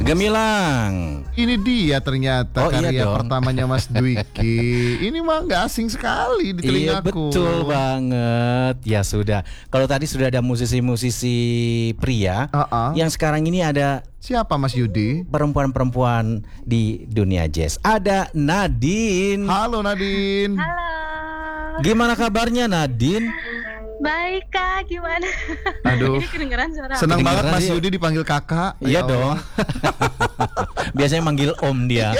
Gemilang. Ini dia ternyata karya dong. pertamanya Mas Dwiki. Ini mah nggak asing sekali di Iya telingaku. betul banget. Ya sudah. Kalau tadi sudah ada musisi-musisi pria, yang sekarang ini ada Siapa Mas Yudi? perempuan-perempuan di dunia jazz. Ada Nadine. Halo Nadine. Halo. Gimana kabarnya Nadine? Baik Kak, gimana? Aduh. Ini kedengeran suara. Senang banget Kedengeran Mas dia. Yudi dipanggil kakak. Iya Ya Allah. dong. Biasanya manggil Om dia.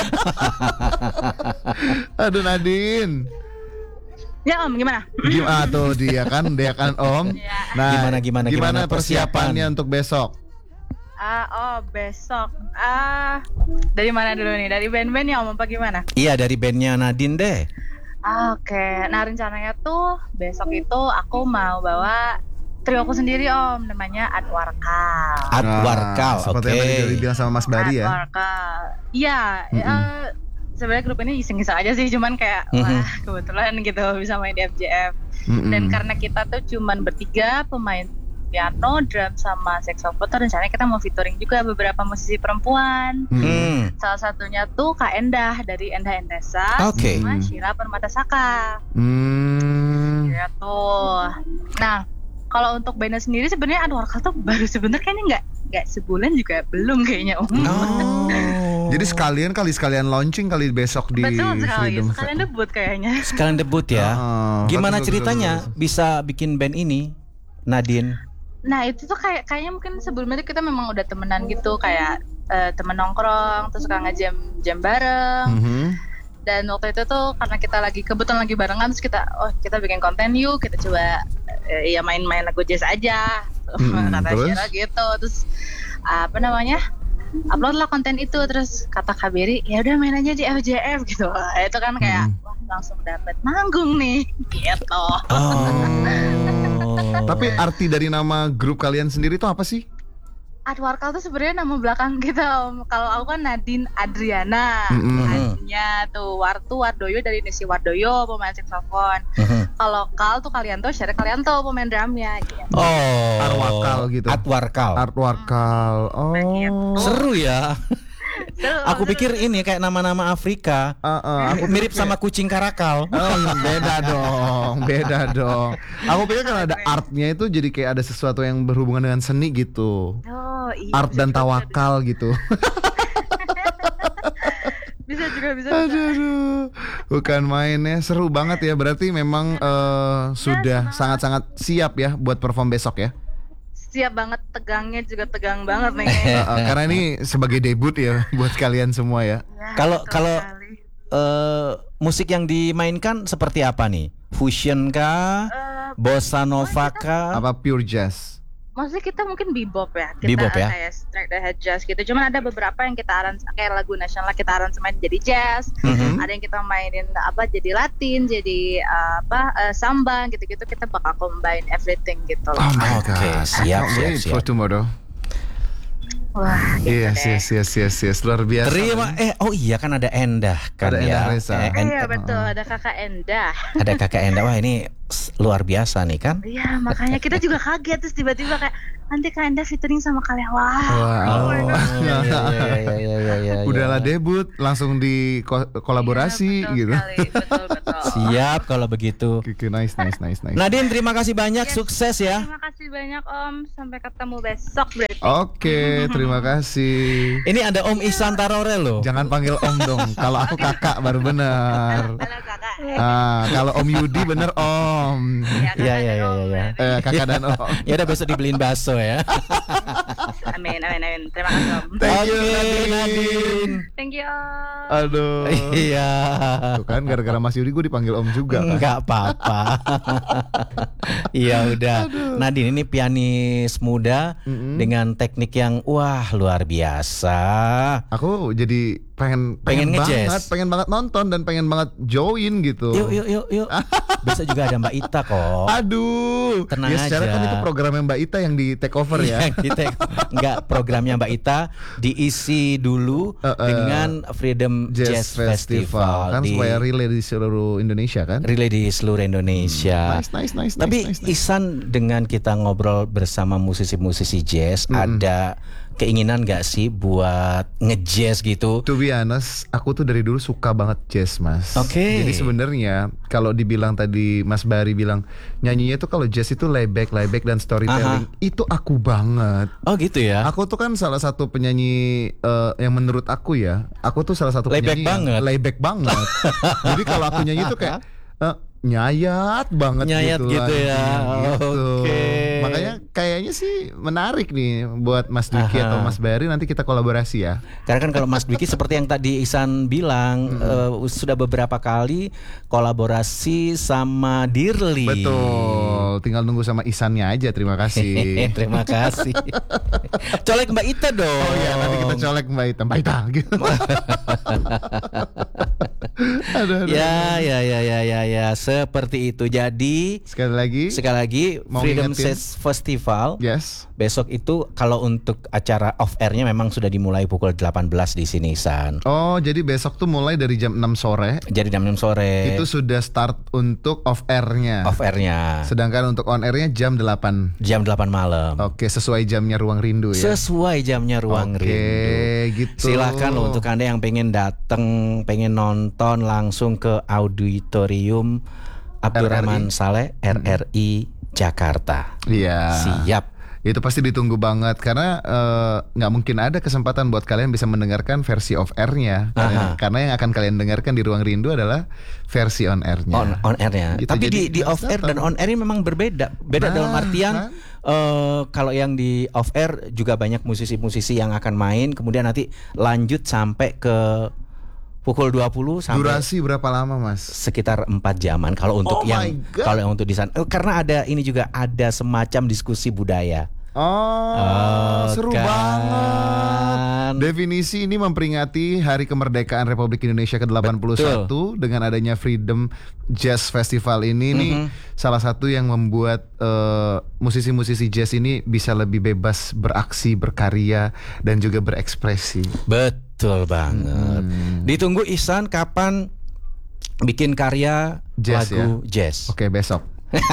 Aduh Nadine. Ya Om, gimana? Gimana tuh dia kan Om. Ya. Nah, Gimana persiapannya untuk besok? Besok. Dari mana dulu nih? Dari band-band ya Om apa gimana? Iya dari bandnya Nadine deh. Oke. Nah rencananya tuh besok itu aku mau bawa trio aku sendiri Om, namanya Adwarkal. Adwarkal, Seperti yang tadi Dewi bilang sama Mas Bari ya. Adwarkal. Iya. Sebenarnya grup ini iseng-iseng aja sih, cuman kayak wah kebetulan gitu bisa main di FJF. Dan karena kita tuh cuman bertiga, pemain piano, drum, sama saxophone, rencananya kita mau featuring juga beberapa musisi perempuan. Salah satunya tuh Kak Endah dari Endah Endesa, Oke. sama Sheila Permatasaka. Gitu. Nah, kalau untuk bandnya sendiri sebenarnya Adwarkal tuh baru sebenarnya kayaknya nggak sebulan juga belum kayaknya Om. Jadi sekalian launching kali besok di Betul sekali, Freedom. sekalian debut kayaknya. Sekalian debut ya. Gimana Betul, ceritanya betul. bisa bikin band ini, Nadine? Nah itu tuh kayaknya mungkin sebelumnya kita memang udah temenan gitu, kayak temen nongkrong, terus suka ngejam bareng. Dan waktu itu tuh karena kita kebetulan lagi barengan, terus kita bikin konten yuk, kita coba ya main-main lagu jazz aja. Kata terus? Sheila gitu, terus upload lah konten itu, terus kata Kak Beri ya udah main aja di FJF gitu. Itu kan kayak wah langsung dapet manggung nih gitu. Tapi arti dari nama grup kalian sendiri itu apa sih? Adwarkal tuh sebenarnya nama belakang kita Om. Kalau aku kan Nadine Adriana. Adnya tuh Wardoyo dari Nisi Wardoyo, pemain saxophone. Kalau Kal tuh Kalianto, Syarif Kalianto, pemain drumnya gitu. Arwakal gitu. Artwarkal. Oh. Seru ya. Aku Seru. pikir ini kayak nama-nama Afrika. Aku Mirip sama kucing karakal. beda dong. Aku pikir kan ada artnya itu jadi kayak ada sesuatu yang berhubungan dengan seni gitu. Iya, Art dan tawakal gitu. Bisa juga. Aduh, bukan mainnya, seru banget ya. Berarti memang sudah sangat-sangat siap ya buat perform besok ya. Siap banget, tegangnya juga tegang banget nih. Karena ini sebagai debut ya buat kalian semua ya. Kalau musik yang dimainkan seperti apa nih? Fusion kah? Bossa nova kah? Apa pure jazz? Maksudnya kita mungkin bebop ya. Kita Bebop ya? kayak straight ahead jazz gitu. Cuman ada beberapa yang kita kayak lagu nasional kita aransemen jadi jazz. Ada yang kita mainin jadi Latin, jadi samba gitu-gitu. Kita bakal combine everything gitu loh. Oh my Oke, god. siap. For tomorrow. Wah, gitu deh. Yes, luar biasa. Terima. Iya kan ada Endah kan Ada ya. Endah Reza. Iya betul, ada Kakak Endah. Ada Kakak Endah. Wah ini luar biasa nih kan. Iya, makanya kita juga kaget, terus tiba-tiba kayak nanti Kak Endah featuring sama kalian. Wah. Wow. Iya. Udahlah debut langsung di kolaborasi Iya, gitu. betul sekali, betul. Siap kalau begitu. Oke, nice. Nadine terima kasih banyak, sukses ya. Terima kasih banyak Om, sampai ketemu besok berarti. Oke, terima kasih. Ini ada Om Ihsan Tarore loh. Jangan panggil Om dong. Kalau aku kakak baru benar. Halo Kakak. Kalau Om Yudi bener Om. Iya. Kakak dan Om. Ya udah besok dibeliin bakso ya. Amin. Terima kasih Om. Thank you Nadine. Nadine. Thank you Om. Aduh. Iya. Tuh kan gara-gara Mas Yudi gue dipanggil Om juga kan. Enggak apa-apa. Iya udah. Nadine ini pianis muda dengan teknik yang wah luar biasa. Aku jadi pengen nge-jazz. pengen banget nonton dan pengen banget join gitu. Yuk. Besok juga ada Mbak Ita kok. Aduh. Tenang ya secara aja. kan itu programnya Mbak Ita yang di take over ya. Enggak, programnya Mbak Ita diisi dulu dengan Freedom Jazz Festival kan supaya relay di seluruh Indonesia kan. Relay di seluruh Indonesia. Nice. Tapi nice. Ihsan dengan kita ngobrol bersama musisi-musisi jazz, ada keinginan gak sih buat nge-jazz gitu? To be honest, aku tuh dari dulu suka banget jazz, Mas. Oke. Jadi sebenarnya kalau dibilang tadi Mas Bari bilang nyanyinya tuh kalau jazz itu layback dan storytelling, itu aku banget. Oh gitu ya. Aku tuh kan salah satu penyanyi yang menurut aku ya, aku tuh salah satu penyanyi yang layback banget. Jadi kalau aku nyanyi tuh kayak nyayat banget gitu ya. Gitu. Oke. Makanya kayaknya sih menarik nih buat Mas Dwiki atau Mas Bari, nanti kita kolaborasi ya. Karena kan kalau Mas Dwiki seperti yang tadi Ihsan bilang sudah beberapa kali kolaborasi sama Dirli. Betul. Tinggal nunggu sama Ihsannya aja. Terima kasih. Terima kasih. Colek Mbak Ita dong. Oh iya, nanti kita colek Mbak Ita gitu. aduh. Ya, seperti itu. Jadi sekali lagi Freedom Festival. Yes. Besok itu kalau untuk acara off airnya memang sudah dimulai pukul 18 di sini, San. Oh, jadi besok tuh mulai dari jam 6 sore. Jadi jam 6 sore. Itu sudah start untuk off airnya. Sedangkan untuk on airnya jam 8. Jam 8 malam. Oke, sesuai jamnya Ruang Rindu ya. Sesuai jamnya Ruang Rindu. Oke, gitu. Silakan loh untuk Anda yang pengen datang, pengen nonton langsung ke auditorium Abdurrahman Saleh RRI Jakarta. Iya. Siap. Itu pasti ditunggu banget karena nggak mungkin ada kesempatan buat kalian bisa mendengarkan versi off airnya. Karena yang akan kalian dengarkan di Ruang Rindu adalah versi on airnya. On airnya. Gitu. Tapi di off air dan on air ini memang berbeda. Dalam artian kalau yang di off air juga banyak musisi-musisi yang akan main, kemudian nanti lanjut sampai ke pukul 20 sampai. Durasi berapa lama, Mas? Sekitar 4 jaman kalau untuk kalau yang untuk di sana. Karena ada ini juga ada semacam diskusi budaya. Seru banget. Definisi ini memperingati Hari Kemerdekaan Republik Indonesia ke-81 dengan adanya Freedom Jazz Festival ini nih salah satu yang membuat musisi-musisi jazz ini bisa lebih bebas beraksi, berkarya dan juga berekspresi. Betul banget. Ditunggu Ihsan kapan bikin karya jazz, lagu jazz. Oke, besok.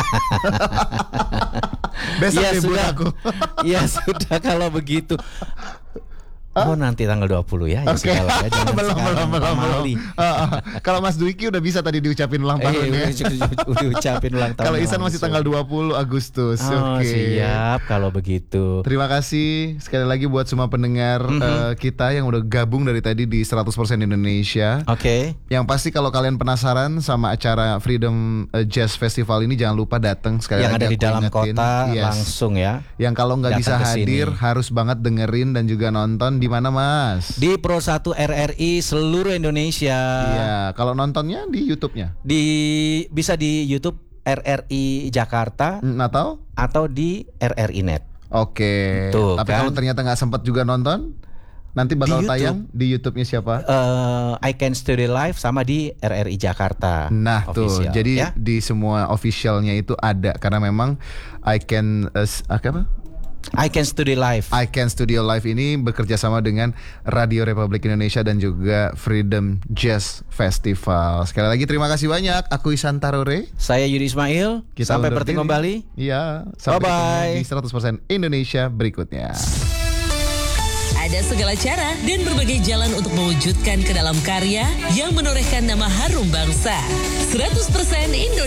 Besok ya sudah aku. Ya sudah kalau begitu. Oh nanti tanggal 20 ya. Oke. Belum. Kalau Mas Dwiki udah bisa tadi diucapin ulang tahun ya. Udah ucapin ulang tahun. Kalau Ihsan masih tanggal 20 Agustus. Siap kalau begitu. Terima kasih sekali lagi buat semua pendengar kita yang udah gabung dari tadi di 100% Indonesia. Oke. Yang pasti kalau kalian penasaran sama acara Freedom Jazz Festival ini, jangan lupa datang sekali yang lagi. Yang ada di dalam kota langsung ya. Yang kalau nggak bisa hadir harus banget dengerin dan juga nonton. Di mana, Mas? Di Pro 1 RRI seluruh Indonesia. Iya, kalau nontonnya di YouTube-nya? Bisa di YouTube RRI Jakarta atau di RRI Net. Oke. Tapi kalau ternyata nggak sempat juga nonton, nanti bakal tayang di YouTube-nya siapa? I Can Study Live sama di RRI Jakarta. Nah official, tuh, jadi di semua officialnya itu ada karena memang I Can Study Live ini bekerja sama dengan Radio Republik Indonesia dan juga Freedom Jazz Festival. Sekali lagi terima kasih banyak. Aku Ihsan Tarore. Saya Yudi Ismail. Sampai bertemu kembali. Iya. Sampai ketemu di 100% Indonesia berikutnya. Ada segala cara dan berbagai jalan untuk mewujudkan ke dalam karya yang menorehkan nama harum bangsa. 100% Indonesia.